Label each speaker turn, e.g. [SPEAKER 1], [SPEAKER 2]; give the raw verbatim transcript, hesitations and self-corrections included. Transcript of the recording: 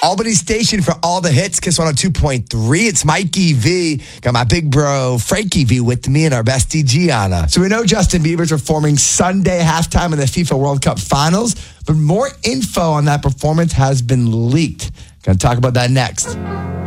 [SPEAKER 1] Albany Station for all the hits. Kiss one oh two point three. It's Mikey V. Got my big bro, Frankie V, with me and our bestie, Gianna. So we know Justin Bieber's performing Sunday halftime in the FIFA World Cup Finals, but more info on that performance has been leaked. Going to talk about that next.